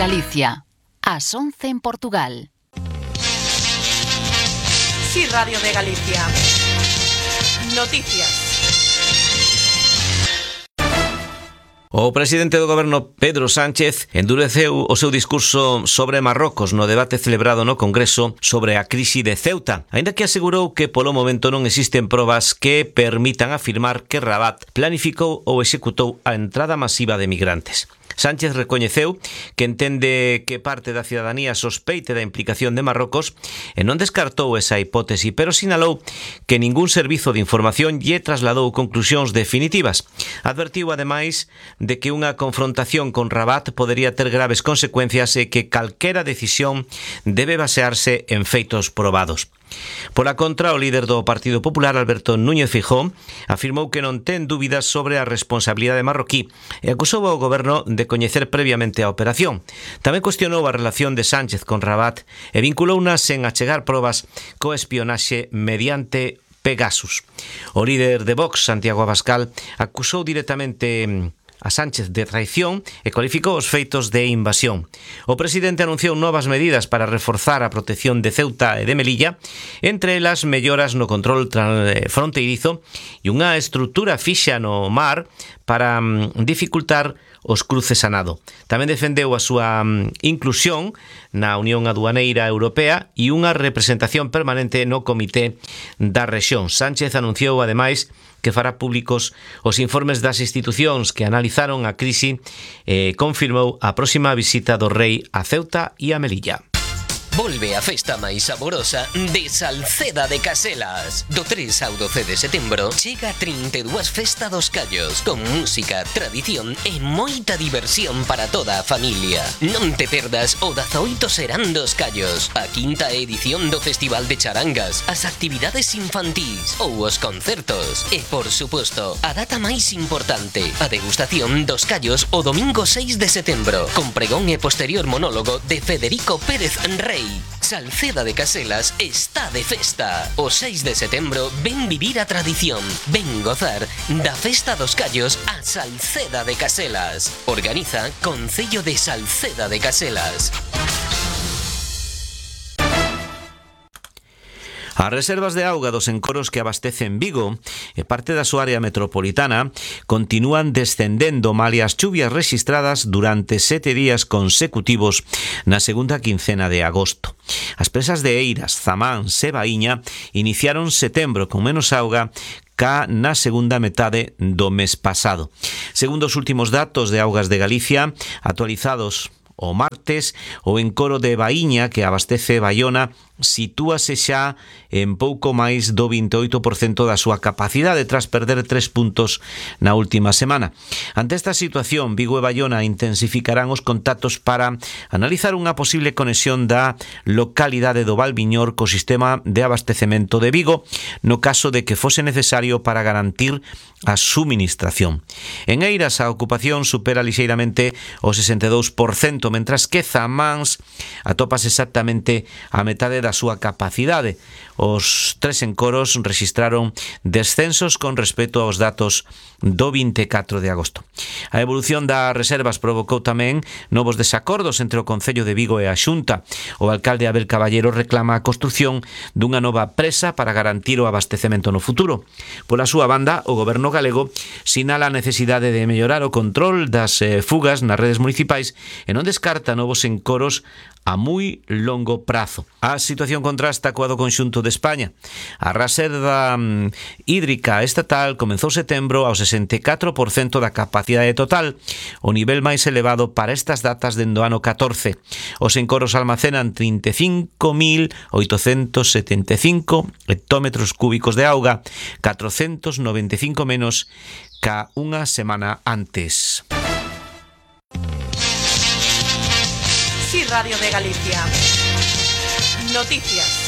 Galicia. Ás 11 en Portugal. Sí, Radio de Galicia. Noticias. O presidente do goberno Pedro Sánchez endureceu o seu discurso sobre Marrocos no debate celebrado no Congreso sobre a crise de Ceuta, aínda que asegurou que polo momento non existen probas que permitan afirmar que Rabat planificou ou executou a entrada masiva de migrantes. Sánchez recoñeceu que entende que parte da cidadanía sospeite da implicación de Marrocos e non descartou esa hipótese, pero sinalou que ningún servizo de información lle trasladou conclusións definitivas. Advertiu, ademais, de que unha confrontación con Rabat podería ter graves consecuencias e que calquera decisión debe basearse en feitos probados. Pola contra, o líder do Partido Popular, Alberto Núñez Feijóo, afirmou que non ten dúbidas sobre a responsabilidade marroquí e acusou ao goberno de coñecer previamente a operación. Tamén cuestionou a relación de Sánchez con Rabat e vinculounas en achegar probas co espionaxe mediante Pegasus. O líder de Vox, Santiago Abascal, acusou directamente a Sánchez de traición e cualificou os feitos de invasión. O presidente anunciou novas medidas para reforzar a protección de Ceuta e de Melilla, entre elas melloras no control fronteirizo e unha estrutura fixa no mar para dificultar os cruces a nado. Tamén defendeu a súa inclusión na Unión Aduaneira Europea e unha representación permanente no Comité da Rexión. Sánchez anunciou, ademais, que fará públicos os informes das institucións que analizaron a crise e confirmou a próxima visita do rei a Ceuta e a Melilla. Volve a festa máis saborosa de Salceda de Caselas. Do 3 ao 12 de setembro chega 32 Festa dos Callos, con música, tradición e moita diversión para toda a familia. Non te perdas o 18 Serán dos Callos, a quinta edición do Festival de Charangas, as actividades infantís ou os concertos. E, por suposto, a data máis importante, a degustación dos callos o domingo 6 de setembro, con pregón e posterior monólogo de Federico Pérez Rey. Salceda de Caselas está de festa. O 6 de setembro ven vivir a tradición, ven gozar da Festa dos Callos a Salceda de Caselas. Organiza Concello de Salceda de Caselas. As reservas de auga dos encoros que abastecen Vigo e parte da súa área metropolitana continúan descendendo malia as chuvias rexistradas durante 7 días consecutivos na segunda quincena de agosto. As presas de Eiras, Zamán e Baíña iniciaron setembro con menos auga cá na segunda metade do mes pasado. Segundo os últimos datos de Augas de Galicia, actualizados o martes, o encoro de Baíña, que abastece Baiona, sitúase xa en pouco máis do 28% da súa capacidade tras perder 3 puntos na última semana. Ante esta situación, Vigo e Baiona intensificarán os contactos para analizar unha posible conexión da localidade do Valviñor co sistema de abastecemento de Vigo no caso de que fose necesario para garantir a suministración. En Eiras a ocupación supera lixeiramente o 62%, mentras que Zamáns atopas exactamente a metade da súa capacidade. Os 3 encoros rexistraron descensos con respecto aos datos do 24 de agosto. A evolución das reservas provocou tamén novos desacordos entre o Concello de Vigo e a Xunta. O alcalde Abel Caballero reclama a construción dunha nova presa para garantir o abastecemento no futuro. Pola súa banda, o goberno galego sinala a necesidade de mellorar o control das fugas nas redes municipais e non descarta novos encoros a moi longo prazo. A situación contrasta coa do conxunto de España. A reserva hídrica estatal comezou setembro ao 64% da capacidade total, o nivel máis elevado para estas datas dende o ano 14. Os encoros almacenan 35.875 hectómetros cúbicos de auga, 495 menos ca unha semana antes. Sí, Radio de Galicia. Noticias.